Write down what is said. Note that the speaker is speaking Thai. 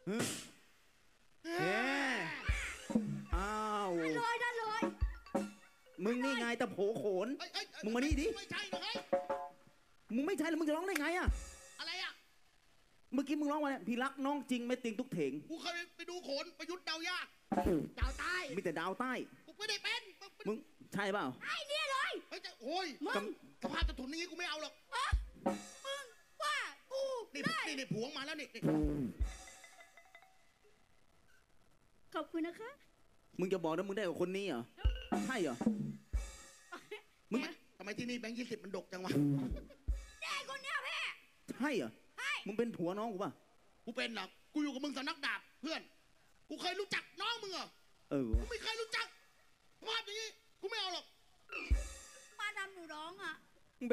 เฮ้อ้าวได้เลยมึงนี่ไงตะโผโขนมึงมานี่ดิไม่ใช่หรอกมึงไม่ใช่แล้วมึงจะร้องได้ไงอะอะไรอะเมื่อกี้มึงร้องว่าเนี่ยพี่รักน้องจริงไม่ติงทุกเถงกูเคยไปดูโขนประยุทธ์ดาวยากดาวใต้มีแต่ดาวใต้กูไม่ได้เป็นมึงใช่เปล่าไอ้เนี่ยเลยเฮ้ยโอ้ยสภาพจะถุนนี้กูไม่เอาหรอกมึงว่ากูนี่ผัวมาแล้วนี่ขอบคุณนะคะมึงจะบอกนะมึงได้กับคนนี้เหรอใช่เหรอมึงทำไมที่นี่แบงค์20มันดกจังวะได้คนเนี้ยพี่ใช่เหรอมึงเป็นผัวน้องกูป่ะกูเป็นหรอกกูอยู่กับมึงสำนักดาบเพื่อนกูเคยรู้จักน้องมึงเหรอกูไม่เคยรู้จักภาพอย่างนี้กูไม่เอาหรอกมาทำหนูร้องอ่ะ